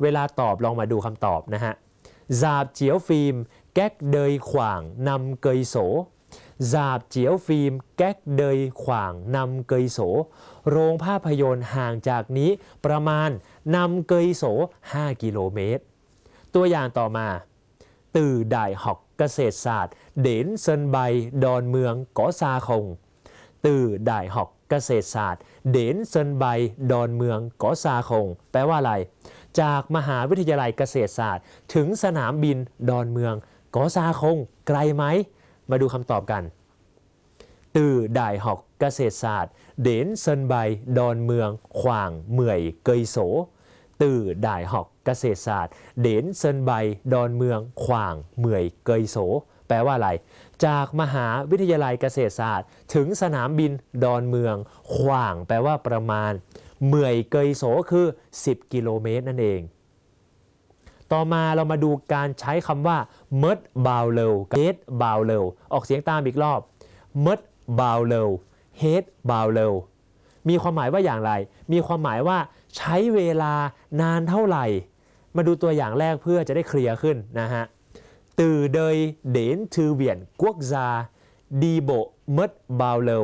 เวลาตอบลองมาดูคำตอบนะฮะดาบเจียวฟิล์มแก๊กเดยขวางนำเกยโสดาบเจียวฟิล์มแก๊กเดยขวางนำเกยโสโรงภาพยนตร์ห่างจากนี้ประมาณนำเกยโส5 กิโลเมตรตัวอย่างต่อมาตื่อด่ายหอกเกษตรศาสตร์เด่นเซินใบดอนเมืองกอซาคงตื่อด่ายหอกเกษตรศาสตร์เด่นเซินใบดอนเมืองกอซาคงแปลว่าอะไรจากมหาวิทยาลัยเกษตรศาสตร์ถึงสนามบินดอนเมืองกอซาคงไกลไหมมาดูคำตอบกันตื่อด่ายหอกเกษตรศาสตร์เด่นเซินใบดอนเมืองขวางเหมื่อยเกยโสตื่อด่ายหอกเกษตรศาสตร์เด่นเซินใบดอนเมืองขวางเหมื่อยเกยโสแปลว่าอะไรจากมหาวิทยาลัยเกษตรศาสตร์ถึงสนามบินดอนเมืองขวางแปลว่าประมาณเหมื่อยเกยโสคือ10 กิโลเมตรนั่นเองต่อมาเรามาดูการใช้คำว่าเมิดบาวเลวเฮดบาวเลวออกเสียงตามอีกรอบเมิดบาวเลวเฮดบาวเลวมีความหมายว่าอย่างไรมีความหมายว่าใช้เวลานานเท่าไหร่มาดูตัวอย่างแรกเพื่อจะได้เคลียร์ขึ้นนะฮะtừ đời đến thư viện quốc gia đi bộ mất bao lâu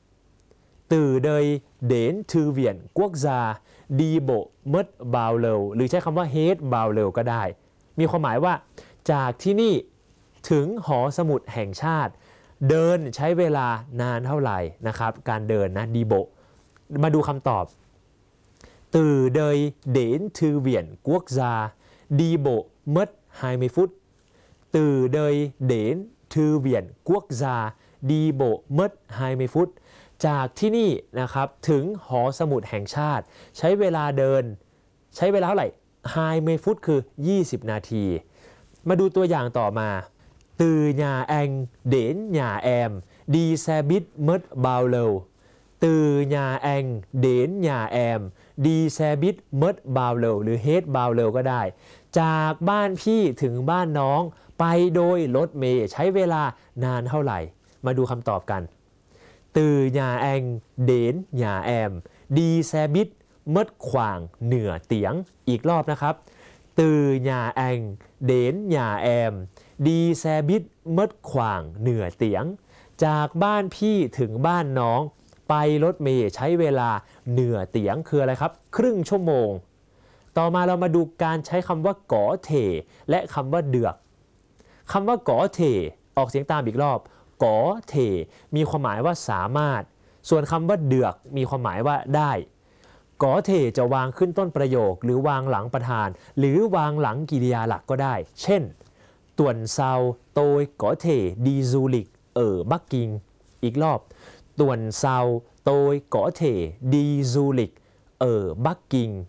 từ đời đến thư viện quốc gia đi bộ mất bao lâu หรือใช้คำว่า hết bao lâu ก็ได้มีความหมายว่าจากที่นี่ถึงหอสมุดแห่งชาติเดินใช้เวลานานเท่าไหร่นะครับการเดินนะดีโบมาดูคำตอบtừ đời đến thư viện quốc gia đi bộ mất 20 phút từ đời đến thư viện quốc gia đi bộ mất 20 phút จากที่นี่นะครับถึงหอสมุดแห่งชาติใช้เวลาเดินใช้เวลาเท่าไหร่20 phút คือ20 นาทีมาดูตัวอย่างต่อมาtừ nhà anh đến nhà em đi xe buýt mất bao lâu từ nhà anh đến nhà em đi xe buýt mất bao lâu หรือ hết bao lâu ก็ได้จากบ้านพี่ถึงบ้านน้องไปโดยรถเมล์ใช้เวลานานเท่าไหร่มาดูคำตอบกันtừ nhà anh đến nhà em đi xe buýt mất khoảng nửa tiếng อีกรอบนะครับtừ nhà anh đến nhà em đi xe buýt mất khoảng nửa tiếng จากบ้านพี่ถึงบ้านน้องไปรถเมล์ใช้เวลาเหนือเตียงคืออะไรครับครึ่งชั่วโมงต่อมาเรามาดูการใช้คำว่าก๋อเถและคำว่าเดือกคำว่าก๋อเถออกเสียงตามอีกรอบก๋อเถมีความหมายว่าสามารถส่วนคำว่าเดือกมีความหมายว่าได้ก๋อเถจะวางขึ้นต้นประโยคหรือวางหลังประธานหรือวางหลังกริยาหลักก็ได้เช่นต่วนเซาโตยก๋อเถดีซูลิกบักกิงอีกรอบต่วนเซาtôi có thể đi du lịch ở Bắc Kinh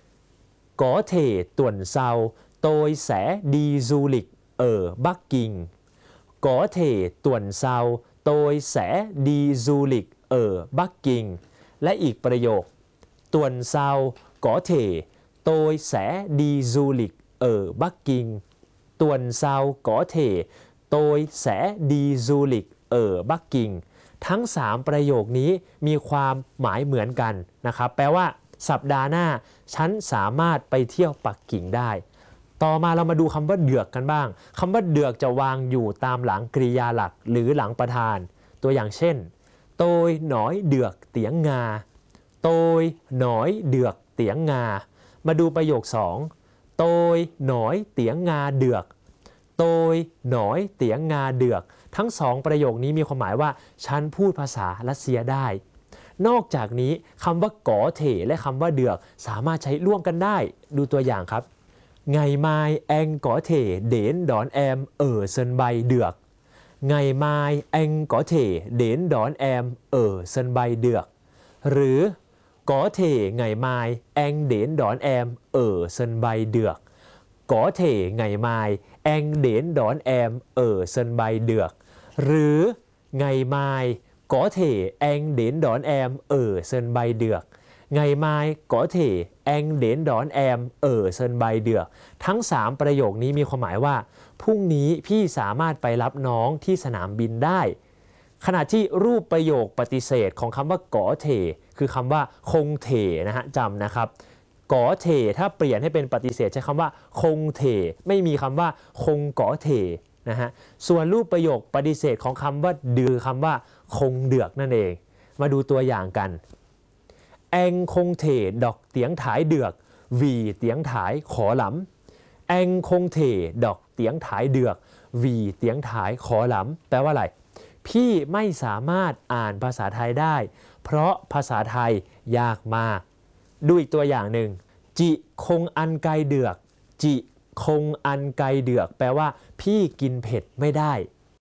có thể tuần sau tôi sẽ đi du lịch ở Bắc Kinh có thể tuần sau tôi sẽ đi du lịch ở Bắc Kinh และอีกประโยค tuần sau có thể tôi sẽ đi du lịch ở Bắc Kinh tuần sau có thể tôi sẽ đi du lịch ở Bắc Kinh ทั้ง3ประโยคนี้มีความหมายเหมือนกันนะครับแปลว่าสัปดาห์หน้าฉันสามารถไปเที่ยวปักกิ่งได้ต่อมาเรามาดูคำว่าเดือกกันบ้างคำว่าเดือกจะวางอยู่ตามหลังกริยาหลักหรือหลังประธานตัวอย่างเช่นโตยหนอยเดือกเตียงงาโตยหนอยเดือกเตียงงามาดูประโยค2โตยหนอยเตียงงาเดือกโตยหนอยเตียงงาเดือกทั้ง2ประโยคนี้มีความหมายว่าฉันพูดภาษารัสเซียได้นอกจากนี้คำว่าก๋อเถและคำว่าเดือกสามารถใช้ร่วมกันได้ดูตัวอย่างครับNgày mai anh có thể đến đón em ở sân bay được. Ngày mai anh có thể đến đón em ở sân bay được. หรือ có thể ngày mai anh đến đón em ở sân bay được. Có thể ngày mai anh đến đón em ở sân bay được. หรือ ngày mai có thể anh đến đón em ở sân bay được. Ngày mai có thể anh đến đón em ở sân bay được ทั้ง3ประโยคนี้มีความหมายว่าพรุ่งนี้พี่สามารถไปรับน้องที่สนามบินได้ขณะที่รูปประโยคปฏิเสธของคำว่าก๋อเถคือคำว่าคงเถนะฮะจำนะครับก๋อเถถ้าเปลี่ยนให้เป็นปฏิเสธใช้คำว่าคงเถไม่มีคำว่าคงก๋อเถนะฮะส่วนรูปประโยคปฏิเสธของคำว่าดือคำว่าคงเดือกนั่นเองมาดูตัวอย่างกันแองคงเถดอกเตียงถายเดือกวีเตียงถายขอหลำแองคงเถดอกเตียงถายเดือกวีเตียงถายขอหลำแปลว่าอะไรพี่ไม่สามารถอ่านภาษาไทยได้เพราะภาษาไทยยากมากดูอีกตัวอย่างหนึ่งจิคงอันไกเดือกจิคงอันไกเดือกแปลว่าพี่กินเผ็ดไม่ได้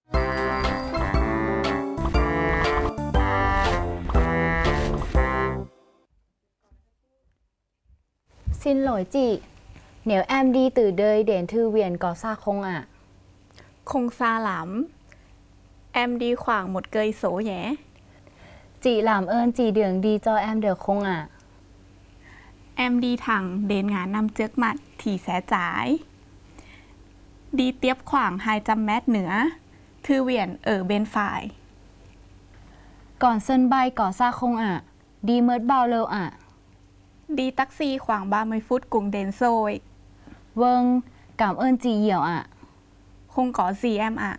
Xin lỗi chị, nếu em đi từ đây đến thư viện có xa không ạ? Không xa lắm. Em đi khoảng 1 cây số nhé. Chị làm ơn chỉ đường đi cho em được không ạ? Em đi thẳng đến ngã năm trước mặt thì sẽ trái. Đi tiếp khoảng 200 mét nữa. Thư viện ở bên phải. Còn sân bay có xa không ạ? Đi mất bao lâu ạ? Đi taxi khoảng 30 phút cũng đến rồi. Vâng, cảm ơn chị nhiều ạ. Không có gì em ạ.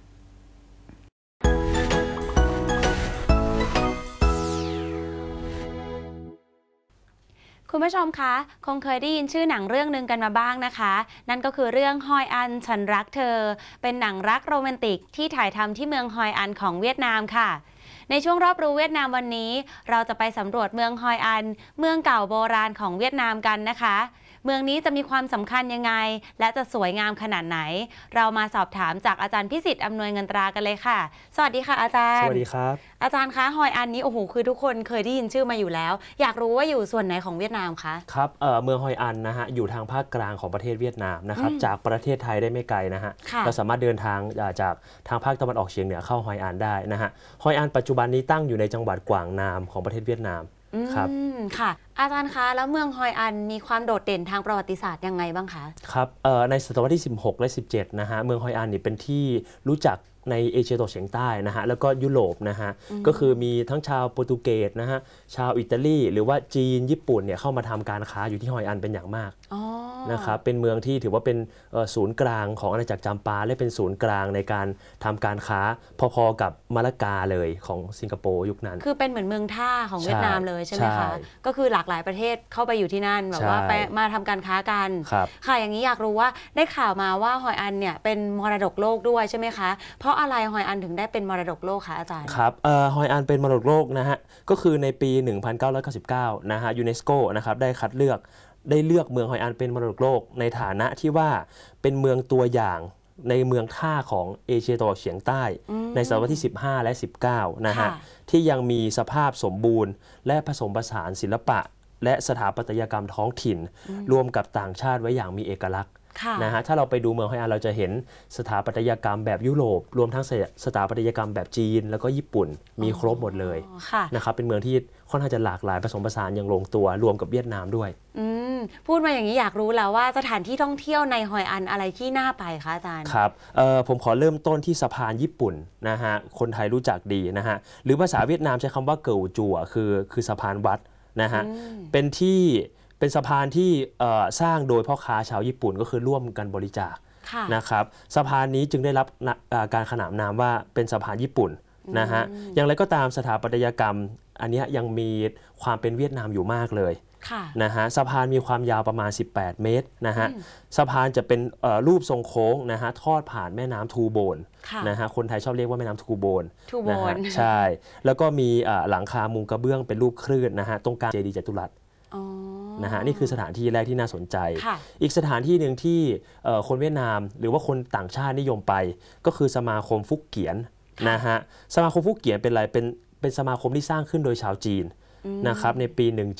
คุณผู้ชมคะคงเคยได้ยินชื่อหนังเรื่องหนึ่งกันมาบ้างนะคะนั่นก็คือเรื่องฮอยอันฉันรักเธอเป็นหนังรักโรแมนติกที่ถ่ายทำที่เมืองฮอยอันของเวียดนามค่ะในช่วงรอบรู้เวียดนามวันนี้เราจะไปสำรวจเมืองฮอยอันเมืองเก่าโบราณของเวียดนามกันนะคะเมืองนี้จะมีความสำคัญยังไงและจะสวยงามขนาดไหนเรามาสอบถามจากอาจารย์พิสิทธิ์อำนวยเงินตรากันเลยค่ะสวัสดีค่ะอาจารย์สวัสดีครับอาจารย์คะฮอยอันนี้โอ้โหคือทุกคนเคยได้ยินชื่อมาอยู่แล้วอยากรู้ว่าอยู่ส่วนไหนของเวียดนามคะครับเมืองฮอยอันนะฮะอยู่ทางภาคกลางของประเทศเวียดนามนะครับจากประเทศไทยได้ไม่ไกลนะฮะเราสามารถเดินทางจากทางภาคตะวันออกเฉียงเหนือเข้าฮอยอันได้นะฮะฮอยอันปัจจุบันนี้ตั้งอยู่ในจังหวัดกวางนามของประเทศเวียดนามครับค่ะอาจารย์คะแล้วเมืองฮอยอันมีความโดดเด่นทางประวัติศาสตร์ยังไงบ้างคะครับในศตวรรษที่16และ17นะฮะเมืองฮอยอันนี่เป็นที่รู้จักในเอเชียตะวันออกเฉียงใต้นะฮะแล้วก็ยุโรปนะฮะก็คือมีทั้งชาวโปรตุเกสนะฮะชาวอิตาลีหรือว่าจีนญี่ปุ่นเนี่ยเข้ามาทำการค้าอยู่ที่ฮอยอันเป็นอย่างมากนะครับเป็นเมืองที่ถือว่าเป็นศูนย์กลางของอาณาจักรจำปาและเป็นศูนย์กลางในการทำการค้าพอๆกับมาลากาเลยของสิงคโปร์ยุคนั้นคือเป็นเหมือนเมืองท่าของเวียดนามเลยใช่ไหมคะก็คือหลากหลายประเทศเข้าไปอยู่ที่นั่นแบบว่าไปมาทำการค้ากันค่ะอย่างนี้อยากรู้ว่าได้ข่าวมาว่าฮอยอันเนี่ยเป็นมรดกโลกด้วยใช่ไหมคะเพราะอะไรฮอยอันถึงได้เป็นมรดกโลกคะอาจารย์ครับฮอยอันเป็นมรดกโลกนะฮะก็คือในปี 1999 นะฮะยูเนสโกนะครับได้เลือกเมืองฮอยอันเป็นมรดกโลกในฐานะที่ว่าเป็นเมืองตัวอย่างในเมืองท่าของเอเชียตะวันออกเฉียงใต้ในศตวรรษที่15และ19นะฮะที่ยังมีสภาพสมบูรณ์และผสมผสานศิลปะและสถาปัตยกรรมท้องถิ่นรวมกับต่างชาติไว้อย่างมีเอกลักษณ์นะฮะถ้าเราไปดูเมืองฮอยอันเราจะเห็นสถาปัตยกรรมแบบยุโรปรวมทั้งสถาปัตยกรรมแบบจีนแล้วก็ญี่ปุ่นมีครบหมดเลยนะครับเป็นเมืองที่ค่อนข้างจะหลากหลายผสมผสานอย่างลงตัวรวมกับเวียดนามด้วยพูดมาอย่างนี้อยากรู้แล้วว่าสถานที่ท่องเที่ยวในฮอยอันอะไรที่น่าไปคะอาจารย์ครับผมขอเริ่มต้นที่สะพานญี่ปุ่นนะฮะคนไทยรู้จักดีนะฮะหรือภาษาเวียดนามใช้คำว่าเกิวจั่วคือสะพานวัดนะฮะเป็นสะพานที่สร้างโดยพ่อค้าชาวญี่ปุ่นก็คือร่วมกันบริจาคนะครับสะพานนี้จึงได้รับการขนานนามว่าเป็นสะพานญี่ปุ่นนะฮะอย่างไรก็ตามสถาปัตยกรรมอันนี้ยังมีความเป็นเวียดนามอยู่มากเลยนะฮะสะพานมีความยาวประมาณ18 เมตรนะฮะสะพานจะเป็นรูปทรงโค้งนะฮะทอดผ่านแม่น้ำทูโบนนะฮะคนไทยชอบเรียกว่าแม่น้ำทูโบนนะฮะใช่แล้วก็มีหลังคามุงกระเบื้องเป็นรูปคลื่นนะฮะตรงกลางเจดีย์จัตุรัสนะฮะนี่คือสถานที่แรกที่น่าสนใจอีกสถานที่หนึ่งที่คนเวียดนามหรือว่าคนต่างชาตินิยมไปก็คือสมาคมฟุกเกียนนะฮะสมาคมฟุกเกียนเป็นอะไรเป็นสมาคมที่สร้างขึ้นโดยชาวจีนนะครับในปี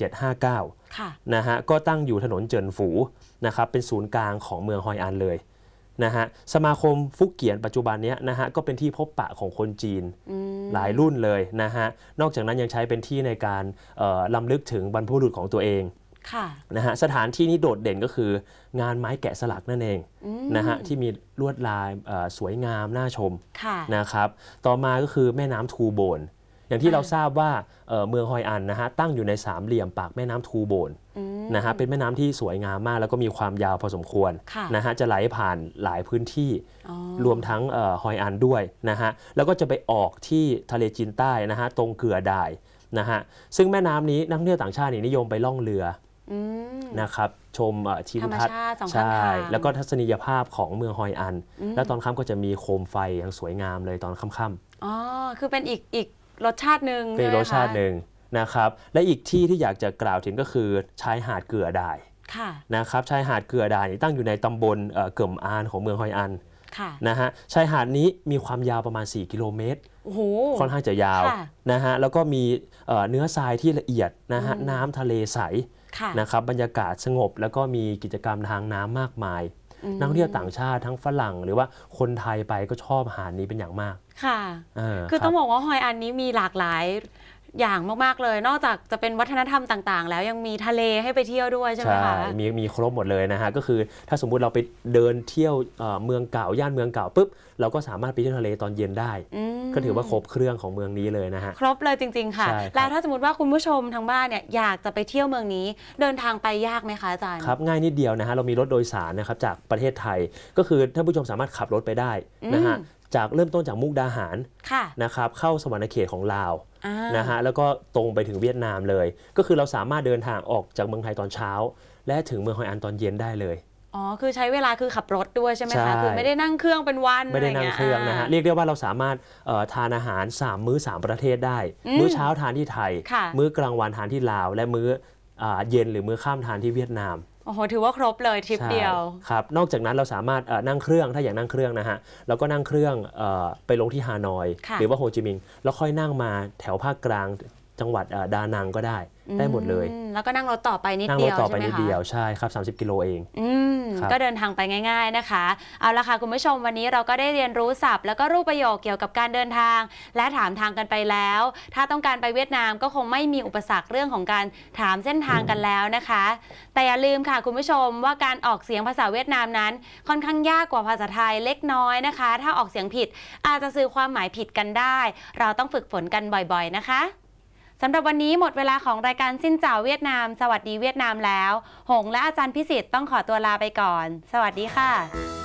1759นะฮะก็ตั้งอยู่ถนนเจินฝูนะครับเป็นศูนย์กลางของเมืองฮอยอันเลยนะฮะสมาคมฟุกเกียนปัจจุบันนี้นะฮะก็เป็นที่พบปะของคนจีนหลายรุ่นเลยนะฮะนอกจากนั้นยังใช้เป็นที่ในการรำลึกถึงบรรพบุรุษของตัวเองนะฮะสถานที่นี้โดดเด่นก็คืองานไม้แกะสลักนั่นเองนะฮะที่มีลวดลายสวยงามน่าชมนะครับต่อมาก็คือแม่น้ำทูโบนอย่างที่เราทราบว่าเมืองฮอยอันนะฮะตั้งอยู่ในสามเหลี่ยมปากแม่น้ำทูโบนนะฮะเป็นแม่น้ำที่สวยงามมากแล้วก็มีความยาวพอสมควรนะฮะจะไหลผ่านหลายพื้นที่รวมทั้งฮอยอันด้วยนะฮะแล้วก็จะไปออกที่ทะเลจีนใต้นะฮะตรงเกลือด่ายนะฮะซึ่งแม่น้ำนี้นักท่องเที่ยวต่างชาตินิยมไปล่องเรือนะครับชมทิวทัศน์ใช่แล้วก็ทัศนียภาพของเมืองฮอยอันแล้วตอนค่ำก็จะมีโคมไฟอย่างสวยงามเลยตอนค่ำๆอ๋อคือเป็นอีกรสชาติหนึ่งเป็นรสชาติหนึ่งนะครับและอีกที่ที่อยากจะกล่าวถึงก็คือชายหาดเกลือด่ายนะครับชายหาดเกลือด่ายตั้งอยู่ในตำบลเกิ่มอานของเมืองฮอยอันนะฮะชายหาดนี้มีความยาวประมาณ4 กิโลเมตรค่อนข้างจะยาวนะฮะแล้วก็มีเนื้อทรายที่ละเอียดนะฮะน้ำทะเลใสนะครับบรรยากาศสงบแล้วก็มีกิจกรรมทางน้ำมากมายนักท่องเที่ยวต่างชาติทั้งฝรั่งหรือว่าคนไทยไปก็ชอบหาดนี้เป็นอย่างมากค่ะคือต้องบอกว่าฮอยอันนี้มีหลากหลายอย่างมากๆเลยนอกจากจะเป็นวัฒนธรรมต่างๆแล้วยังมีทะเลให้ไปเที่ยวด้วยใช่ไหมคะใช่มีครบหมดเลยนะฮะก็คือถ้าสมมุติเราไปเดินเที่ยวเมืองเก่าย่านเมืองเก่าปุ๊บเราก็สามารถไปเที่ยวทะเลตอนเย็นได้ก็ถือว่าครบเครื่องของเมืองนี้เลยนะฮะครบเลยจริงๆค่ะแล้วถ้าสมมติว่าคุณผู้ชมทางบ้านเนี่ยอยากจะไปเที่ยวเมืองนี้เดินทางไปยากไหมคะอาจารย์ครับง่ายนิดเดียวนะฮะเรามีรถโดยสารนะครับจากประเทศไทยก็คือท่านผู้ชมสามารถขับรถไปได้นะฮะจากเริ่มต้นจากมุกดาหารนะครับเข้าสวรรณเขตของลาวนะฮะแล้วก็ตรงไปถึงเวียดนามเลยก็คือเราสามารถเดินทางออกจากเมืองไทยตอนเช้าและถึงเมืองฮอยอันตอนเย็นได้เลยอ๋อคือใช้เวลาคือขับรถด้วยใช่ไหมคะคือไม่ได้นั่งเครื่องเป็นวันไม่ได้นั่งเครื่องนะฮะเรียกได้ว่าเราสามารถทานอาหาร3 มื้อ 3 ประเทศได้มื้อเช้าทานที่ไทยมื้อกลางวันทานที่ลาวและมื้อเย็นหรือมื้อค่ำทานที่เวียดนามโอ้โหถือว่าครบเลยทริปเดียวครับนอกจากนั้นเราสามารถนั่งเครื่องถ้าอยากนั่งเครื่องนะฮะเราก็นั่งเครื่องไปลงที่ฮานอยหรือว่าโฮจิมินห์แล้วค่อยนั่งมาแถวภาคกลางจังหวัดดานังก็ได้หมดเลยแล้วก็นั่งรถต่อไปนิดเดียวใช่ไหมคะนั่งรถต่อไปนิดเดียวใช่ครับ30 กิโลเองก็เดินทางไปง่ายๆนะคะเอาละค่ะคุณผู้ชมวันนี้เราก็ได้เรียนรู้ศัพท์แล้วก็รูปประโยคเกี่ยวกับการเดินทางและถามทางกันไปแล้วถ้าต้องการไปเวียดนามก็คงไม่มีอุปสรรคเรื่องของการถามเส้นทางกันแล้วนะคะแต่อย่าลืมค่ะคุณผู้ชมว่าการออกเสียงภาษาเวียดนามนั้นค่อนข้างยากกว่าภาษาไทยเล็กน้อยนะคะถ้าออกเสียงผิดอาจจะสื่อความหมายผิดกันได้เราต้องฝึกฝนกันบ่อยๆนะคะสำหรับวันนี้หมดเวลาของรายการซินเจ้าเวียดนามสวัสดีเวียดนามแล้วหงและอาจารย์พิสิทธิ์ต้องขอตัวลาไปก่อนสวัสดีค่ะ